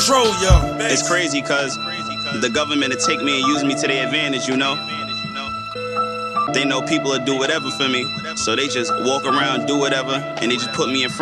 It's crazy because the government will take me and use me to their advantage, you know? They know people will do whatever for me, so they just walk around, do whatever, and they just put me in front.